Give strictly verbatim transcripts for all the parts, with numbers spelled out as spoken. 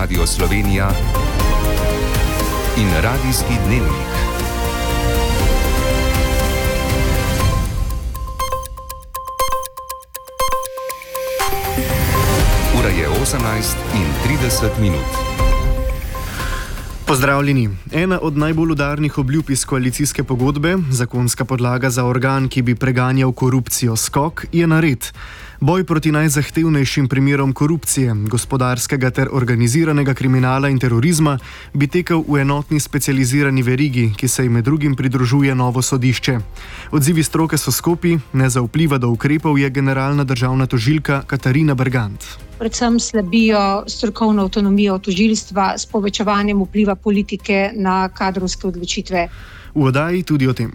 Radio Slovenija in Radijski dnevnik. Ura je osemnajst in trideset minut. Pozdravljeni. Ena od najbolj udarnih obljub iz koalicijske pogodbe, zakonska podlaga za organ, ki bi preganjal korupcijo skok, je nared. Boj proti najzahtevnejšim primerom korupcije, gospodarskega ter organiziranega kriminala in terorizma bi tekel v enotni specializirani verigi, ki se ji med drugim pridružuje novo sodišče. Odzivi stroke so skopi, ne za vpliva do ukrepov je generalna državna tožilka Katarina Bergant. Predvsem slabijo strokovno avtonomijo tožilstva s povečevanjem vpliva politike na kadrovske odločitve. V oddaji tudi o tem.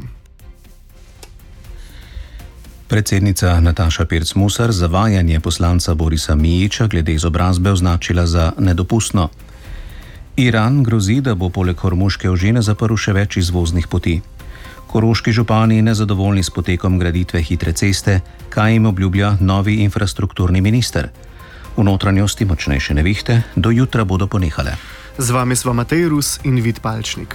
Predsednica Nataša Pirc-Musar zavajanje poslanca Borisa Mijića glede izobrazbe označila za nedopustno. Iran grozi, da bo poleg hormuške ožine zaprl še več izvoznih poti. Koroški župani nezadovoljni s potekom graditve hitre ceste, kaj jim obljublja novi infrastrukturni minister. V notranjosti močnejše nevihte do jutra bodo ponehale. Z vami sva Matej Rus in Vid Palčnik.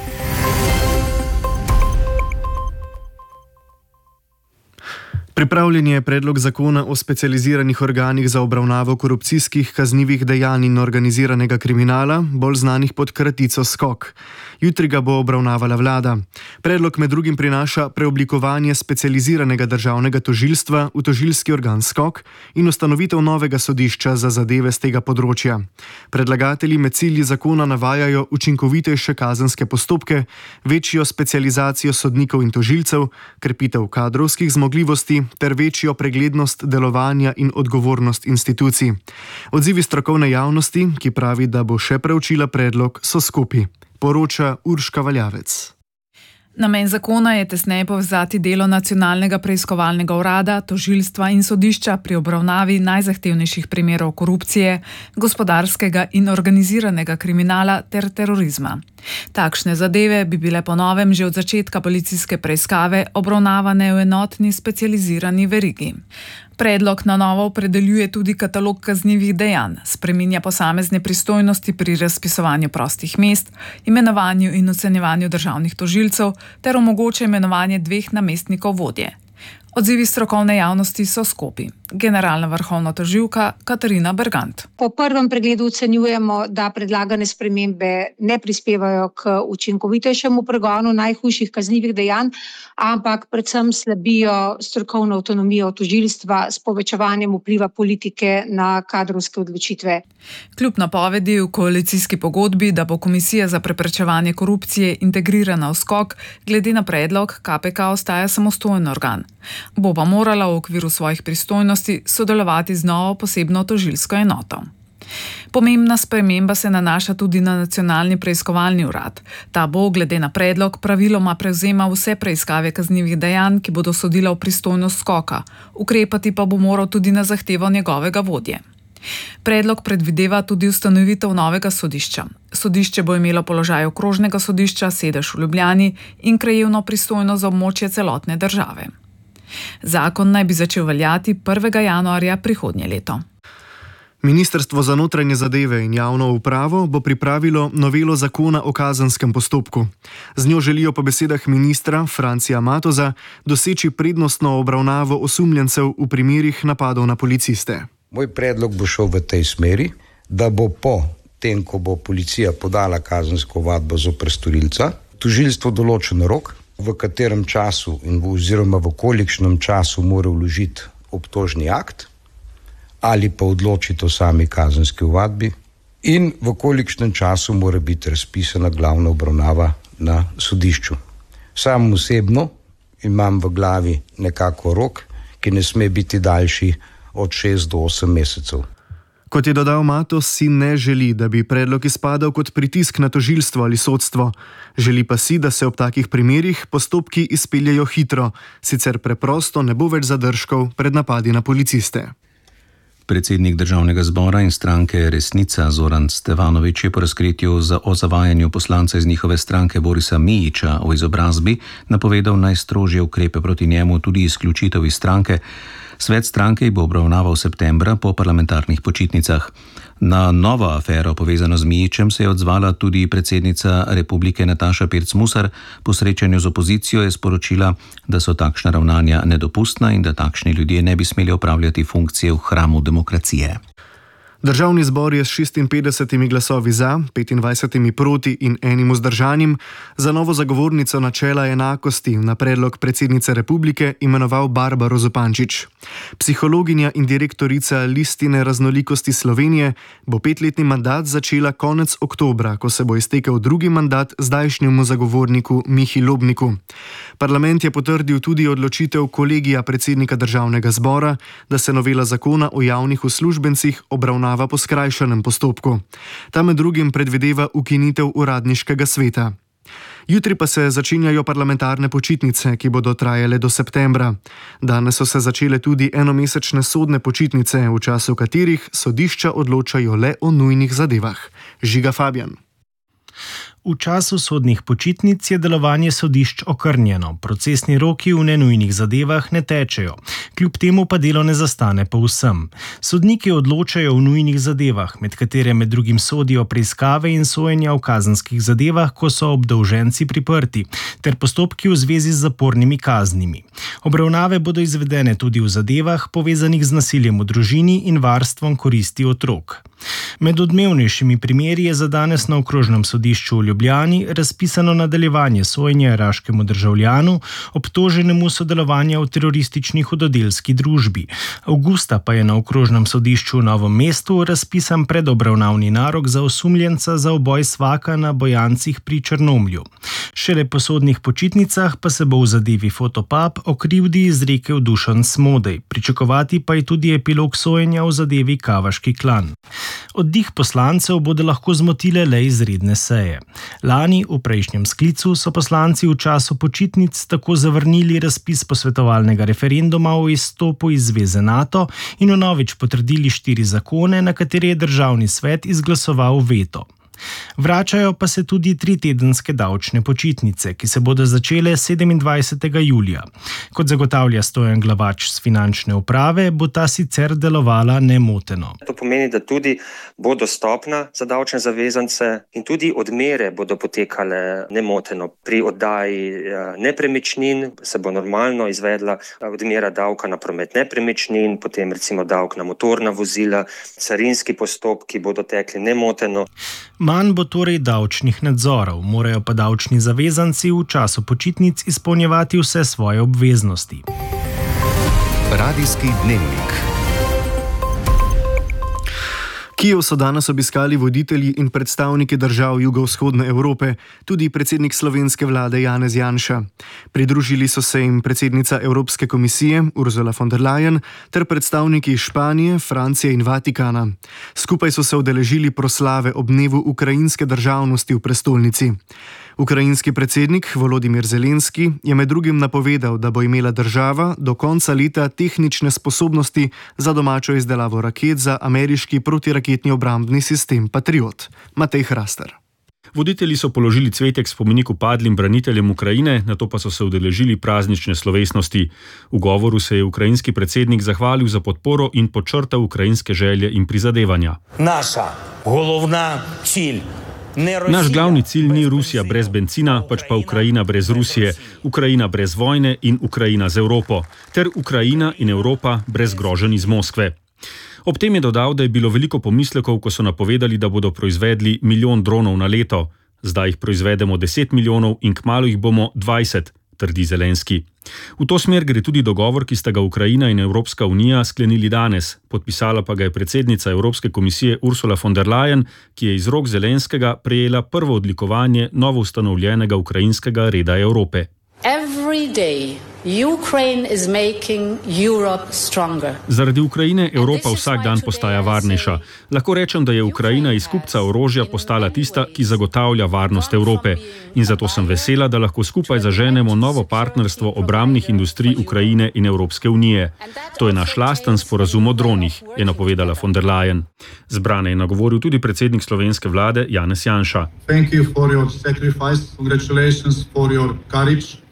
Pripravljen je predlog zakona o specializiranih organih za obravnavo korupcijskih kaznivih dejanj in organiziranega kriminala, bolj znanih pod kratico skok. Jutri ga bo obravnavala vlada. Predlog med drugim prinaša preoblikovanje specializiranega državnega tožilstva v tožilski organ skok in ustanovitev novega sodišča za zadeve z tega področja. Predlagatelji med cilji zakona navajajo učinkovitejše kazenske postopke, večjo specializacijo sodnikov in tožilcev, krepitev kadrovskih zmogljivosti ter večjo preglednost delovanja in odgovornost institucij. Odzivi strokovne javnosti, ki pravi, da bo še preučila predlog, so skupi. Poroča Urška Valjavec. Namen zakona je tesneje povezati delo Nacionalnega preiskovalnega urada, tožilstva in sodišča pri obravnavi najzahtevnejših primerov korupcije, gospodarskega in organiziranega kriminala ter terorizma. Takšne zadeve bi bile po novem že od začetka policijske preiskave obravnavane v enotni specializirani verigi. Predlog na novo opredeljuje tudi katalog kaznivih dejanj, spreminja posamezne pristojnosti pri razpisovanju prostih mest, imenovanju in ocenjevanju državnih tožilcev ter omogoča imenovanje dveh namestnikov vodje. Odzivi strokovne javnosti so skopi. Generalna vrhovna tožilka Katarina Bergant. Po prvem pregledu ocenjujemo, da predlagane spremembe ne prispevajo k učinkovitejšemu pregonu najhujših kaznivih dejanj, ampak predvsem slabijo strokovno avtonomijo tožilstva s povečevanjem vpliva politike na kadrovske odločitve. Kljub napovedi v koalicijski pogodbi, da bo Komisija za preprečevanje korupcije integrirana v skok, glede na predlog K P K ostaja samostojen organ. Bo pa morala v okviru svojih pristojnosti sodelovati z novo posebno tožilsko enoto. Pomembna sprememba se nanaša tudi na Nacionalni preiskovalni urad. Ta bo glede na predlog praviloma prevzemal vse preiskave kaznivih dejanj, ki bodo sodila v pristojnost skoka, ukrepati pa bo moral tudi na zahtevo njegovega vodje. Predlog predvideva tudi ustanovitev novega sodišča. Sodišče bo imelo položaj okrožnega sodišča, sedež v Ljubljani in krajevno pristojnost za območje celotne države. Zakon naj bi začel veljati prvega januarja prihodnje leto. Ministrstvo za notranje zadeve in javno upravo bo pripravilo novelo zakona o kazenskem postopku. Z njo želijo po besedah ministra Francija Matoza doseči prednostno obravnavo osumljencev v primerih napadov na policiste. Moj predlog bo šel v tej smeri, da bo po tem, ko bo policija podala kazensko ovadbo zoper storilca, tožilstvo določen rok, v katerem času in v, oziroma v kolikšnem času mora vložiti obtožni akt ali pa odločiti o sami kazenski ovadbi in v kolikšnem času mora biti razpisana glavna obravnava na sodišču. Sam osebno imam v glavi nekako rok, ki ne sme biti daljši od šest do osem mesecev. Kot je dodal Matos, si ne želi, da bi predlog izpadal kot pritisk na tožilstvo ali sodstvo. Želi pa si, da se ob takih primerih postopki izpeljejo hitro, sicer preprosto ne bo več zadržkov pred napadi na policiste. Predsednik Državnega zbora in stranke Resnica Zoran Stevanović je po razkritju o zavajanju poslanca iz njihove stranke Borisa Mijića o izobrazbi napovedal najstrožje ukrepe proti njemu, tudi izključitev iz stranke. Svet stranke bo obravnaval septembra po parlamentarnih počitnicah. Na novo afero povezano z Mijićem se je odzvala tudi predsednica Republike Nataša Pirc Musar. Po srečanju z opozicijo je sporočila, da so takšna ravnanja nedopustna in da takšni ljudje ne bi smeli opravljati funkcije v hramu demokracije. Državni zbor je s šestinpetdesetimi glasovi za, petindvajsetimi proti in enim vzdržanim za novo zagovornico načela enakosti na predlog predsednice republike imenoval Barbaro Zupančič. Psihologinja in direktorica Listine raznolikosti Slovenije bo petletni mandat začela konec oktobra, ko se bo iztekel drugi mandat zdajšnjemu zagovorniku Mihi Lobniku. Parlament je potrdil tudi odločitev kolegija predsednika državnega zbora, da se novela zakona o javnih uslužbencih obravnava po skrajšanem postopku. Ta med drugim predvideva ukinitev uradniškega sveta. Jutri pa se začenjajo parlamentarne počitnice, ki bodo trajale do septembra. Danes so se začele tudi enomesečne sodne počitnice, v času katerih sodišča odločajo le o nujnih zadevah. Žiga Fabjan. V času sodnih počitnic je delovanje sodišč okrnjeno, procesni roki v nenujnih zadevah ne tečejo, kljub temu pa delo ne zastane povsem. Sodniki odločajo v nujnih zadevah, med katere med drugim sodijo preiskave in sojenja v kazenskih zadevah, ko so obdolženci priprti, ter postopki v zvezi z zapornimi kaznimi. Obravnave bodo izvedene tudi v zadevah, povezanih z nasiljem v družini in varstvom koristi otrok. Med odmevnejšimi primeri je za danes na okrožnem sodišču v Ljubljani razpisano nadaljevanje sojenja iraškemu državljanu, obtoženemu sodelovanja v teroristični hudodelski družbi. Avgusta pa je na okrožnem sodišču v Novem mestu razpisan predobravnavni narok za osumljenca za uboj svaka na Bojancih pri Črnomlju. Šele po sodnih počitnicah pa se bo v zadevi Fotopub o krivdi izrekel Dušan Smodej. Pričakovati pa je tudi epilog sojenja v zadevi Kavaški klan. Oddih poslancev bodo lahko zmotile le izredne seje. Lani, v prejšnjem sklicu, so poslanci v času počitnic tako zavrnili razpis posvetovalnega referenduma o izstopu iz zveze NATO in vnovič potrdili štiri zakone, na katere je državni svet izglasoval veto. Vračajo pa se tudi tritedenske davčne počitnice, ki se bodo začele sedemindvajsetega julija. Kot zagotavlja Stojan Glavač z finančne uprave, bo ta sicer delovala nemoteno. To pomeni, da tudi bo dostopna za davčne zavezance in tudi odmere bodo potekale nemoteno. Pri oddaji nepremičnin se bo normalno izvedla odmera davka na promet nepremičnin, potem recimo davek na motorna vozila, carinski postopki bodo tekli nemoteno. Manj bo torej davčnih nadzorov, morajo pa davčni zavezanci v času počitnic izpolnjevati vse svoje obveznosti. Radijski dnevnik. Kijev so danes obiskali voditelji in predstavniki držav jugovzhodne Evrope, tudi predsednik slovenske vlade Janez Janša. Pridružili so se jim predsednica Evropske komisije Ursula von der Leyen ter predstavniki Španije, Francije in Vatikana. Skupaj so se udeležili proslave ob dnevu ukrajinske državnosti v prestolnici. Ukrajinski predsednik Volodimir Zelenski je med drugim napovedal, da bo imela država do konca leta tehnične sposobnosti za domačo izdelavo raket za ameriški protiraketni obrambni sistem Patriot. Matej Hrastar. Voditelji so položili cvetek spomeniku padlim braniteljem Ukrajine, nato pa so se udeležili praznične slovesnosti. V govoru se je ukrajinski predsednik zahvalil za podporo in podčrtal ukrajinske želje in prizadevanja. Naša glavna cilj. Naš glavni cilj ni Rusija brez bencina, pač pa Ukrajina brez Rusije, Ukrajina brez vojne in Ukrajina z Evropo, ter Ukrajina in Evropa brez groženj iz Moskve. Ob tem je dodal, da je bilo veliko pomislekov, ko so napovedali, da bodo proizvedli milijon dronov na leto. Zdaj jih proizvedemo deset milijonov in kmalu jih bomo dvajset, trdi Zelenski. V to smer gre tudi dogovor, ki sta ga Ukrajina in Evropska unija sklenili danes. Podpisala pa ga je predsednica Evropske komisije Ursula von der Leyen, ki je iz rok Zelenskega prejela prvo odlikovanje novo ustanovljenega ukrajinskega reda Evrope. Every day Ukraine is making Europe stronger. Zaradi Ukrajine Evropa vsak dan postaja varnejša. Lahko rečem, da je Ukrajina iz kupca orožja postala tista, ki zagotavlja varnost Evrope. In zato sem vesela, da lahko skupaj zaženemo novo partnerstvo obrambnih industrij Ukrajine in Evropske unije. To je naš lasten sporazum o dronih, je napovedala von der Leyen. Zbrane je nagovoril tudi predsednik slovenske vlade Janez Janša. Thank you for your sacrifice. Congratulations for your courage.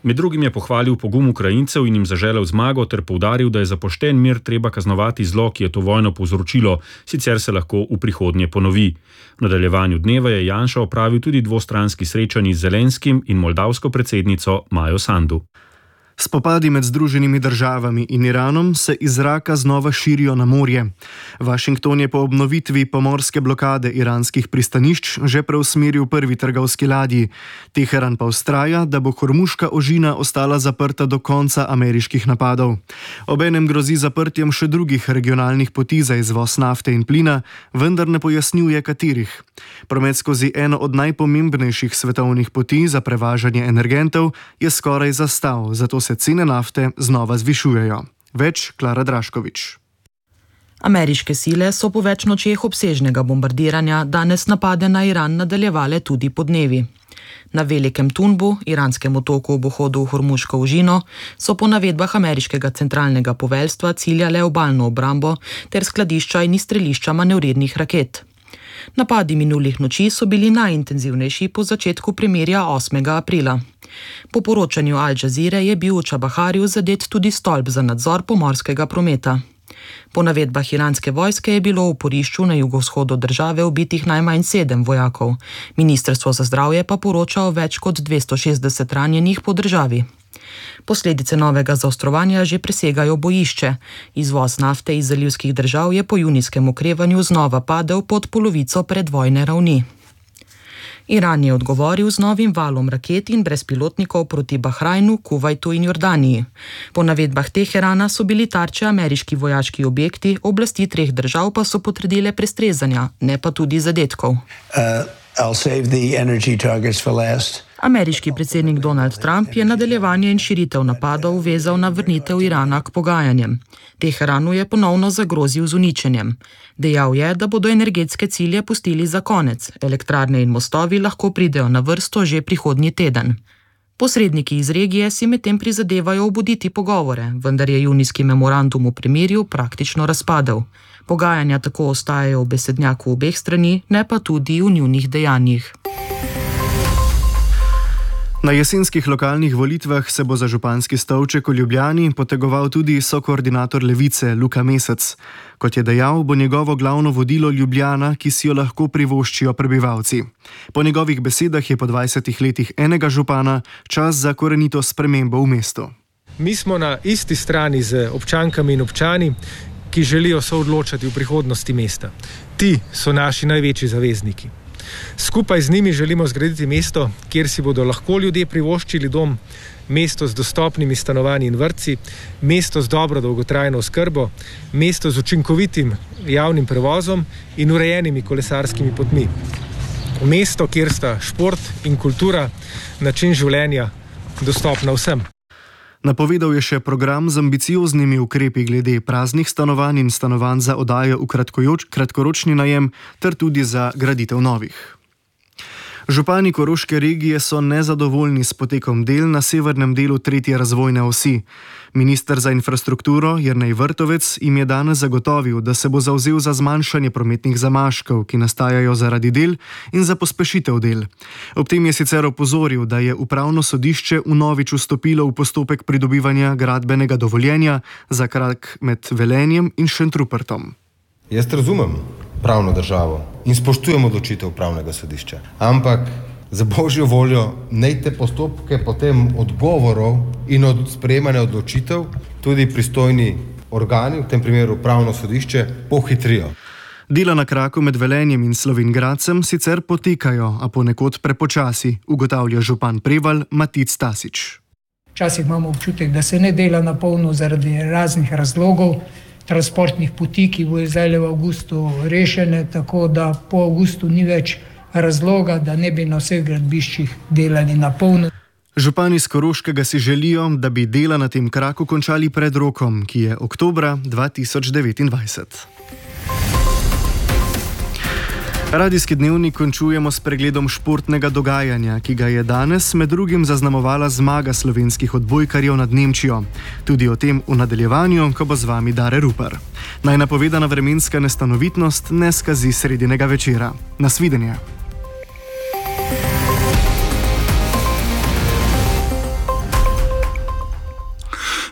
Med drugim je pohvalil pogum Ukrajincev in jim zaželel zmago ter poudaril, da je za pošten mir treba kaznovati zlo, ki je to vojno povzročilo, sicer se lahko v prihodnje ponovi. V nadaljevanju dneva je Janša opravil tudi dvostranski srečanji z Zelenskim in moldavsko predsednico Majo Sandu. Spopadi med Združenimi državami in Iranom se iz zraka znova širijo na morje. Washington je po obnovitvi pomorske blokade iranskih pristanišč že preusmeril prvi trgovski ladji. Teheran pa vztraja, da bo Hormuška ožina ostala zaprta do konca ameriških napadov. Obenem grozi zaprtjem še drugih regionalnih poti za izvoz nafte in plina, vendar ne pojasnjuje katerih. Promet skozi eno od najpomembnejših svetovnih poti za prevažanje energentov je skoraj zastal, zato se cene nafte znova zvišujejo. Več Klara Draškovič. Ameriške sile so po več nočeh obsežnega bombardiranja danes napade na Iran nadaljevale tudi podnevi. Na Velikem Tunbu, iranskem otoku ob vhodu v Hormuško ožino, so po navedbah ameriškega centralnega poveljstva ciljale obalno obrambo ter skladišča in izstrelišča manevrirnih raket. Napadi minulih noči so bili najintenzivnejši po začetku premirja osmega aprila. Po poročanju Al Jazeere je bil v Čabaharju zadet tudi stolp za nadzor pomorskega prometa. Po navedbah iranske vojske je bilo v oporišču na jugovzhodu države ubitih najmanj sedem vojakov. Ministrstvo za zdravje pa poroča o več kot dvesto šestdeset ranjenih po državi. Posledice novega zaostrovanja že presegajo bojišče. Izvoz nafte iz zalivskih držav je po junijskem okrevanju znova padel pod polovico predvojne ravni. Iran je odgovoril z novim valom raket in brezpilotnikov proti Bahrajnu, Kuvajtu in Jordaniji. Po navedbah Teherana so bili tarče ameriški vojaški objekti, oblasti treh držav pa so potrdile prestrezanja, ne pa tudi zadetkov. Uh, I'll save the energy targets for last. Ameriški predsednik Donald Trump je nadaljevanje in širitev napadov vezal na vrnitev Irana k pogajanjem. Teheranu je ponovno zagrozil z uničenjem. Dejal je, da bodo energetske cilje pustili za konec. Elektrarne in mostovi lahko pridejo na vrsto že prihodnji teden. Posredniki iz regije si medtem prizadevajo obuditi pogovore, vendar je junijski memorandum o premirju praktično razpadel. Pogajanja tako ostajajo v besednjaku obeh strani, ne pa tudi v njunih dejanjih. Na jesenskih lokalnih volitvah se bo za županski stolček v Ljubljani potegoval tudi sokoordinator Levice Luka Mesec. Kot je dejal, bo njegovo glavno vodilo Ljubljana, ki si jo lahko privoščijo prebivalci. Po njegovih besedah je po dvajsetih letih enega župana čas za korenito spremembo v mestu. Mi smo na isti strani z občankami in občani, ki želijo soodločati v prihodnosti mesta. Ti so naši največji zavezniki. Skupaj z njimi želimo zgraditi mesto, kjer si bodo lahko ljudje privoščili dom, mesto z dostopnimi stanovanji in vrtci, mesto z dobro dolgotrajno oskrbo, mesto z učinkovitim javnim prevozom in urejenimi kolesarskimi potmi. Mesto, kjer sta šport in kultura, način življenja dostopna vsem. Napovedal je še program z ambicioznimi ukrepi glede praznih stanovanj in stanovanj za oddajo v kratkoročni najem ter tudi za graditev novih. Župani Koroške regije so nezadovoljni s potekom del na severnem delu tretje razvojne osi. Minister za infrastrukturo Jernej Vrtovec jim je danes zagotovil, da se bo zavzel za zmanjšanje prometnih zamaškov, ki nastajajo zaradi del, in za pospešitev del. Ob tem je sicer opozoril, da je upravno sodišče vnovič vstopilo v postopek pridobivanja gradbenega dovoljenja za krak med Velenjem in Šentrupertom. Jaz razumem pravno državo in spoštujem odločitev upravnega sodišča, ampak za božjo voljo naj te postopke potem odgovorov in od sprejemanja odločitev tudi pristojni organi, v tem primeru upravno sodišče, pohitrijo. Dela na kraku med Velenjem in Slovenj sicer potekajo, a ponekod prepočasi, ugotavlja župan Prevalj Matic Tasič. Včasih imamo občutek, da se ne dela na polno zaradi raznih razlogov, transportnih poti, ki bojo zdaj v avgustu rešene, tako da po avgustu ni več razloga, da ne bi na vseh gradbiščih delali na polno. Župani iz Koroškega si želijo, da bi dela na tem kraku končali pred rokom, ki je oktobra dva tisoč devetindvajset. Radijski dnevnik končujemo s pregledom športnega dogajanja, ki ga je danes med drugim zaznamovala zmaga slovenskih odbojkarjev nad Nemčijo. Tudi o tem v nadaljevanju, ko bo z vami Dare Rupar. Naj napovedana vremenska nestanovitnost ne skazi sredinega večera. Nasvidenje!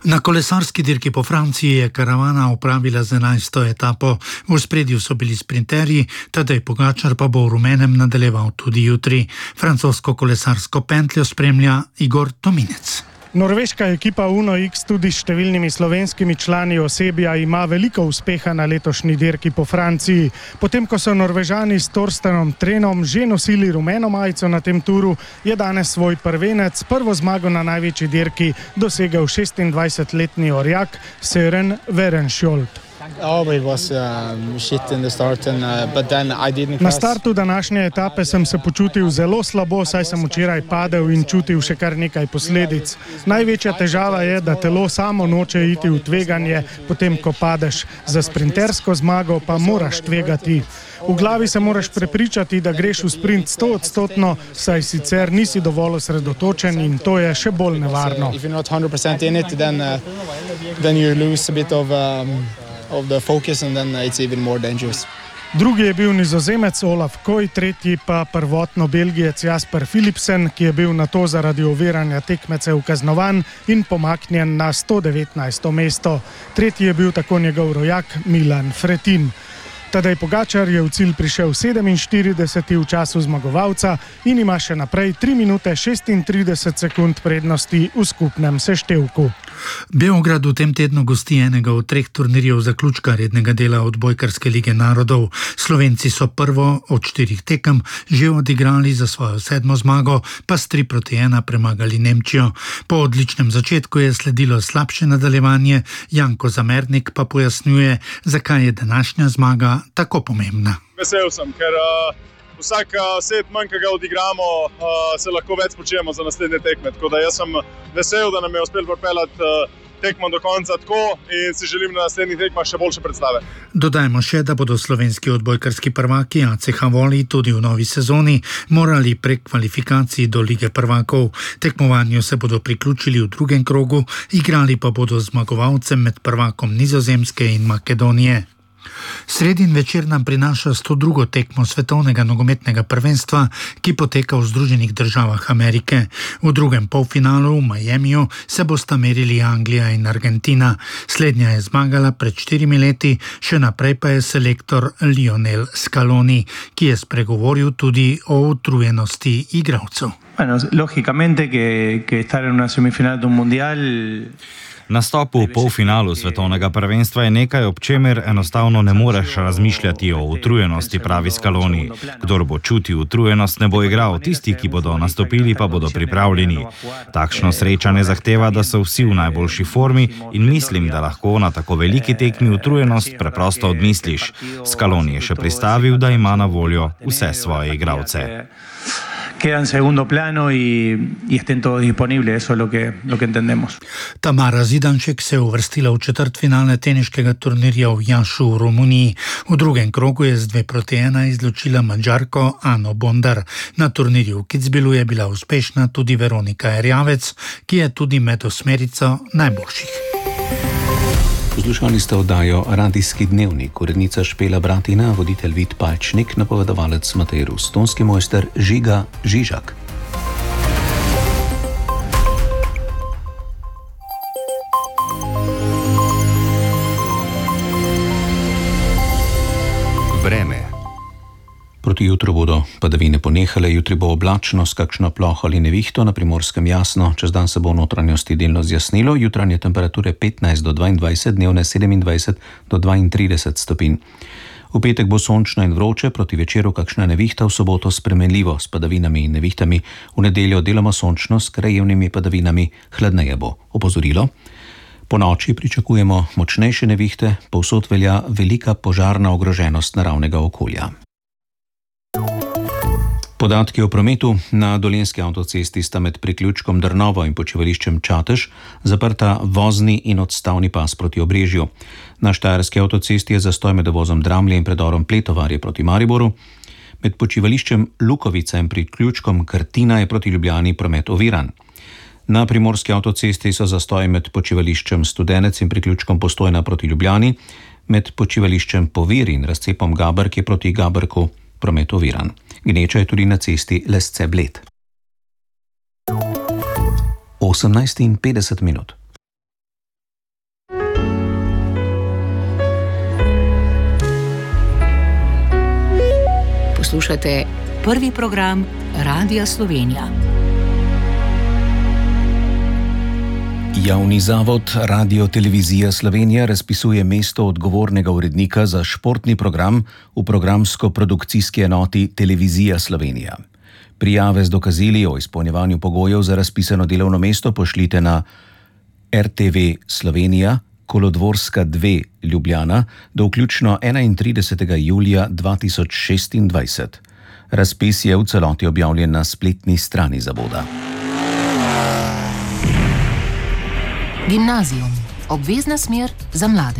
Na kolesarski dirki po Franciji je karavana opravila z enajsto etapo. V ospredju so bili sprinterji, Tadej Pogačar pa bo v rumenem nadaljeval tudi jutri. Francosko kolesarsko pentljo spremlja Igor Tominec. Norveška ekipa Uno X tudi s številnimi slovenskimi člani osebja ima veliko uspeha na letošnji dirki po Franciji. Potem, ko so Norvežani s Torstenom Trenom že nosili rumeno majico na tem turu, je danes svoj prvenec, prvo zmago na največji dirki, dosegel šestindvajsetletni orjak Søren Werenskjold. Oh, it was um, shit in the start and, uh, but then I didn't Na startu današnje etape sem se počutil zelo slabo, saj sem včeraj padel in čutil še kar nekaj posledic. Največja težava je, da telo samo noče iti v tveganje, potem ko padeš. Za sprintersko zmago pa moraš tvegati. V glavi se moraš prepričati, da greš v sprint sto odstotno, saj sicer nisi dovolj osredotočen in to je še bolj nevarno. If you're not one hundred percent in it, then, uh, then you lose a bit of, um, of the focus and then it's even more dangerous. Drugi je bil Nizozemec Olaf Koy, tretji pa prvotno Belgijec Jasper Philipsen, ki je bil nato zaradi oviranja tekmecev kaznovan in pomaknjen na sto devetnajsto mesto. Tretji je bil tako njegov rojak Milan Fretin. Tadej Pogačar je v cilj prišel sedeminštirideseti v času zmagovalca in ima še naprej tri minute šestintrideset sekund prednosti v skupnem seštevku. Beograd v tem tednu gosti enega od treh turnirjev zaključka rednega dela odbojkarske lige narodov. Slovenci so prvo od štirih tekem že odigrali, za svojo sedmo zmago pa s tri proti ena premagali Nemčijo. Po odličnem začetku je sledilo slabše nadaljevanje, Janko Zamernik pa pojasnjuje, zakaj je današnja zmaga tako pomembna. Vesel sem, ker uh, vsak uh, set manj, ki ga odigramo, uh, se lahko več počujemo za naslednje tekme. Tako da jaz sem vesel, da nam je uspel pripeljati uh, tekmo do konca tako in si želim na naslednjih tekmah še boljše predstave. Dodajmo še, da bodo slovenski odbojkarski prvaki A C H Voli tudi v novi sezoni morali prek kvalifikacij do Lige prvakov. Tekmovanju se bodo priključili v drugem krogu, igrali pa bodo zmagovalcem med prvakom Nizozemske in Makedonije. Sredin večer nam prinaša sto drugo tekmo svetovnega nogometnega prvenstva, ki poteka v Združenih državah Amerike. V drugem polfinalu v Miamiju se bosta merili Anglija in Argentina. Slednja je zmagala pred štirimi leti, še naprej pa je selektor Lionel Scaloni, ki je spregovoril tudi o utrujenosti igralcev. Bueno, lógicamente que, que estar en una semifinal de un mundial... Nastop v polfinalu svetovnega prvenstva je nekaj, ob čemer enostavno ne moreš razmišljati o utrujenosti, pravi Scaloni. Kdor bo čutil utrujenost, ne bo igral, tisti, ki bodo nastopili, pa bodo pripravljeni. Takšno srečanje zahteva, da so vsi v najboljši formi in mislim, da lahko na tako veliki tekmi utrujenost preprosto odmisliš. Scaloni je še pristavil, da ima na voljo vse svoje igralce. Queda en segundo plano y, y estén todos disponibles, eso es lo que, lo que entendemos. Tamara Zidanšek se je uvrstila v četrtfinale teniškega turnirja v Jašu v Romuniji. V drugem krogu je z dve proti ena izločila Mađarko Ano Bondar. Na turnirju v Kitzbühelu je bila uspešna tudi Veronika Erjavec, ki je tudi med osmerico najboljših. Poslušali ste oddajo Radijski dnevnik, urednica Špela Bratina, voditelj Vid Palčnik, napovedovalec Matej Rus, tonski mojster Žiga Žižak. Vreme. Proti jutru bodo padavine ponehale, jutri bo oblačno s kakšno ploho ali nevihto, na Primorskem jasno, čez dan se bo v notranjosti delno zjasnilo, jutranje temperature petnajst do dvaindvajset, dnevne sedemindvajset do dvaintrideset stopinj. V petek bo sončno in vroče, proti večeru kakšna nevihta, v soboto spremenljivo s padavinami in nevihtami, v nedeljo deloma sončno s krajevnimi padavinami, hladneje bo. Opozorilo. Po noči pričakujemo močnejše nevihte, povsod velja velika požarna ogroženost naravnega okolja. Podatki o prometu. Na Dolenjski avtocesti sta med priključkom Drnovo in počivališčem Čatež zaprta vozni in odstavni pas proti Obrežju. Na Štajerski avtocesti je zastoj med vozom Dramlje in predorom Pletovarje proti Mariboru. Med počivališčem Lukovica in priključkom Krtina je proti Ljubljani promet oviran. Na Primorski avtocesti so zastoji med počivališčem Studenec in priključkom Postojna proti Ljubljani, med počivališčem Povir in razcepom Gabrke proti Gabrku promet oviran. Gneča je tudi na cesti Lesce-Bled. osemnajst in petdeset minut. Poslušate prvi program Radia Slovenija. Javni zavod Radio Televizija Slovenija razpisuje mesto odgovornega urednika za športni program v programsko-produkcijski enoti Televizija Slovenija. Prijave z dokazili o izpolnjevanju pogojev za razpisano delovno mesto pošljite na R T V Slovenija, Kolodvorska dva Ljubljana do vključno enaintridesetega julija dva tisoč šestindvajset. Razpis je v celoti objavljen na spletni strani zavoda. Gimnazijum. Obvezna smer za mlade.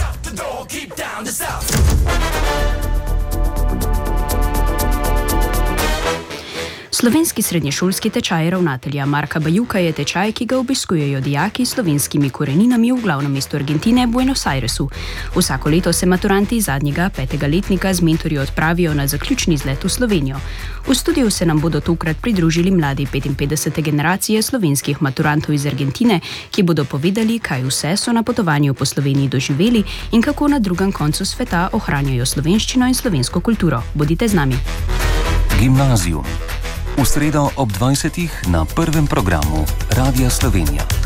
Slovenski srednješolski tečaj ravnatelja Marka Bajuka je tečaj, ki ga obiskujejo dijaki s slovenskimi koreninami v glavnem mestu Argentine, Buenos Airesu. Vsako leto se maturanti zadnjega petega letnika z mentorji odpravijo na zaključni izlet v Slovenijo. V studiu se nam bodo tokrat pridružili mladi petinpetdesete generacije slovenskih maturantov iz Argentine, ki bodo povedali, kaj vse so na potovanju po Sloveniji doživeli in kako na drugem koncu sveta ohranjajo slovenščino in slovensko kulturo. Bodite z nami. Gimnazijum. V sredo ob dvajsetih na prvem programu Radia Slovenija.